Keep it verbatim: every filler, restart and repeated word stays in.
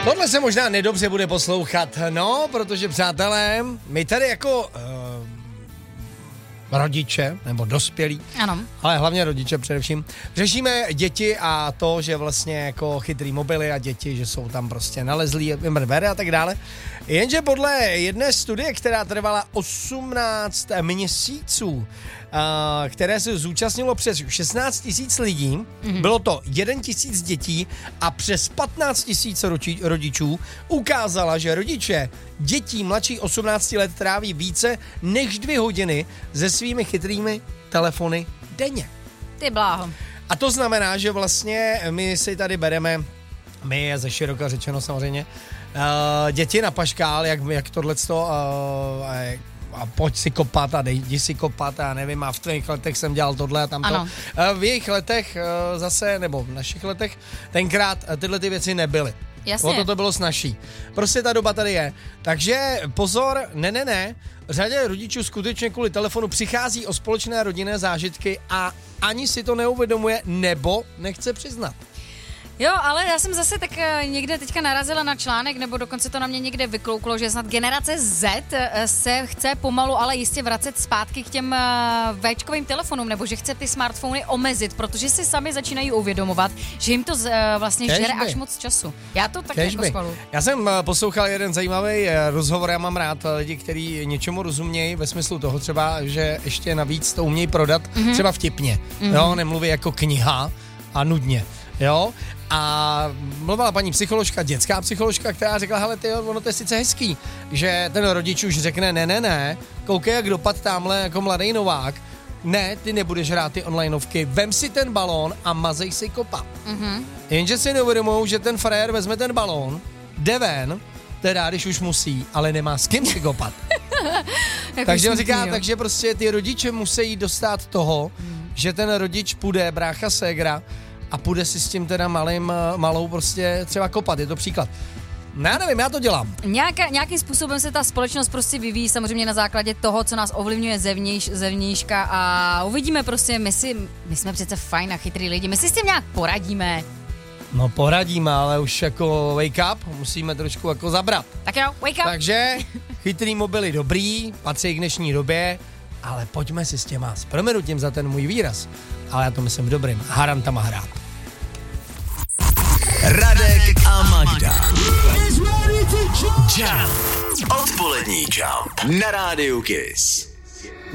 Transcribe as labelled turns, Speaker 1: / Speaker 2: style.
Speaker 1: Tohle se možná nedobře bude poslouchat, no, protože přátelé, my tady jako uh, rodiče, nebo dospělí,
Speaker 2: ano,
Speaker 1: ale hlavně rodiče především, řešíme děti a to, že vlastně jako chytrý mobily a děti, že jsou tam prostě nalezlí a tak dále. Jenže podle jedné studie, která trvala osmnáct měsíců, Uh, které se zúčastnilo přes šestnáct tisíc lidí, mm-hmm. bylo to jeden tisíc dětí a přes patnáct tisíc rodičů, ukázala, že rodiče dětí mladší osmnácti let tráví více než dvě hodiny se svými chytrými telefony denně.
Speaker 2: Ty bláho.
Speaker 1: A to znamená, že vlastně my si tady bereme, my je ze široka řečeno samozřejmě, uh, děti na paškál, jak, jak tohleto uh, a pojď si kopat a jdi si kopat a nevím, a v tvých letech jsem dělal tohle a tamto.
Speaker 2: Ano.
Speaker 1: V jejich letech zase, nebo v našich letech, tenkrát tyhle ty věci nebyly.
Speaker 2: Jasně.
Speaker 1: O to to bylo snazší. Prostě ta doba tady je. Takže pozor, ne, ne, ne, řadě rodičů skutečně kvůli telefonu přichází o společné rodinné zážitky a ani si to neuvědomuje nebo nechce přiznat.
Speaker 2: Jo, ale já jsem zase tak někde teďka narazila na článek, nebo dokonce to na mě někde vyklouklo, že snad generace Z se chce pomalu, ale jistě vracet zpátky k těm véčkovým telefonům, nebo že chce ty smartfony omezit, protože si sami začínají uvědomovat, že jim to vlastně
Speaker 1: Kežby.
Speaker 2: žere až moc času. Já to tak
Speaker 1: Kežby.
Speaker 2: jako schvaluju.
Speaker 1: Já jsem poslouchal jeden zajímavý rozhovor, já mám rád lidi, kteří něčemu rozumějí, ve smyslu toho třeba, že ještě navíc to umějí prodat mm-hmm. třeba vtipně. Mm-hmm. Jo, nemluví jako kniha a nudně. Jo, a mluvila paní psycholožka, dětská psycholožka, která řekla, hele ty, ono to je sice hezký, že ten rodič už řekne, ne, ne, ne, koukej, jak dopad tamhle jako mladý Novák, ne, ty nebudeš hrát ty onlineovky, vem si ten balón a mazej si kopa. Mm-hmm. Jenže si neuvědomujou, že ten frér vezme ten balón, jde ven, teda když už musí, ale nemá s kým si kopat. Takže on říká, jo. takže prostě ty rodiče musí dostat toho, mm. že ten rodič půjde, brácha, ségra, a půjde si s tím teda malým, malou prostě třeba kopat, je to příklad. No já nevím, já to dělám.
Speaker 2: Nějaká, nějakým způsobem se ta společnost prostě vyvíjí samozřejmě na základě toho, co nás ovlivňuje zevnějš, zevnějška a uvidíme prostě, my, si, my jsme přece fajn a chytrý lidi, my si s tím nějak poradíme.
Speaker 1: No poradíme, ale už jako wake up, musíme trošku jako zabrat.
Speaker 2: Tak jo, wake up.
Speaker 1: Takže chytrý mobily dobrý, patří k dnešní době, ale pojďme si s těma, s proměnutím za ten můj výraz, ale já to myslím dobrým, harantama hrát.
Speaker 3: Radek a Magda. Jump. Odpolední Jump na rádiu Kiss.